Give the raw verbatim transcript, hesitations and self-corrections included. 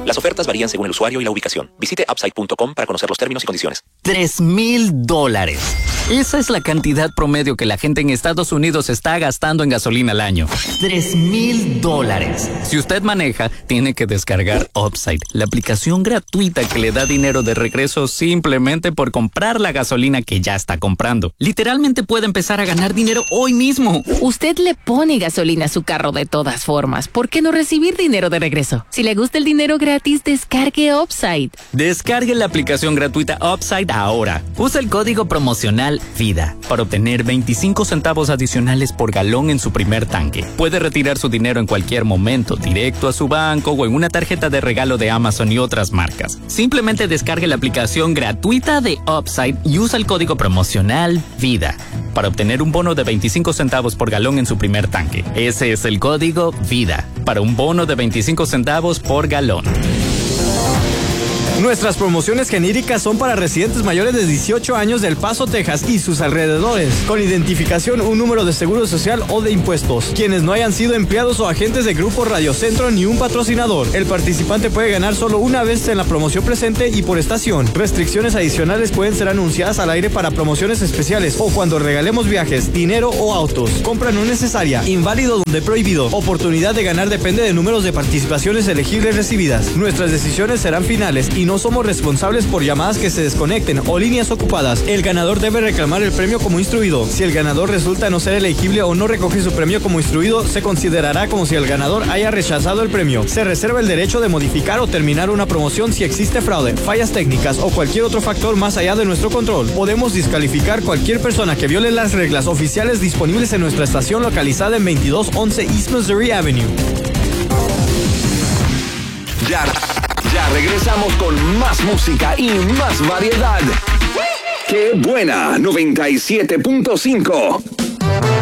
Las ofertas varían según el usuario y la ubicación. Visite upside punto com para conocer los términos y condiciones. Tres mil dólares. Esa es la cantidad promedio que la gente en Estados Unidos está gastando en gasolina al año. Tres mil dólares. Si usted maneja, tiene que descargar Upside, la aplicación gratuita que le da dinero de regreso simplemente por comprar la gasolina que ya está comprando. Literalmente puede empezar a ganar dinero hoy mismo. Usted le pone gasolina a su carro de todas formas. ¿Por qué no recibir dinero de regreso? Si le gusta el dinero gratis, descargue Upside. Descargue la aplicación gratuita Upside ahora. Usa el código promocional VIDA para obtener veinticinco centavos adicionales por galón en su primer tanque. Puede retirar su dinero en cualquier momento, directo a su banco o en una tarjeta de regalo de Amazon y otras marcas. Simplemente descargue la aplicación gratuita de Upside y usa el código promocional VIDA para obtener un bono de veinticinco centavos por galón en su primer tanque. Ese es el código VIDA para un bono de veinticinco centavos por galón. Nuestras promociones genéricas son para residentes mayores de dieciocho años de El Paso, Texas y sus alrededores, con identificación, un número de seguro social o de impuestos, quienes no hayan sido empleados o agentes de Grupo Radio Centro ni un patrocinador. El participante puede ganar solo una vez en la promoción presente y por estación. Restricciones adicionales pueden ser anunciadas al aire para promociones especiales o cuando regalemos viajes, dinero o autos. Compra no necesaria, inválido donde prohibido. Oportunidad de ganar depende de números de participaciones elegibles recibidas. Nuestras decisiones serán finales y no somos responsables por llamadas que se desconecten o líneas ocupadas. El ganador debe reclamar el premio como instruido. Si el ganador resulta no ser elegible o no recoge su premio como instruido, se considerará como si el ganador haya rechazado el premio. Se reserva el derecho de modificar o terminar una promoción si existe fraude, fallas técnicas o cualquier otro factor más allá de nuestro control. Podemos descalificar cualquier persona que viole las reglas oficiales disponibles en nuestra estación localizada en veintidós once East Missouri Avenue. Ya, ya regresamos con más música y más variedad. ¡Qué buena! noventa y siete punto cinco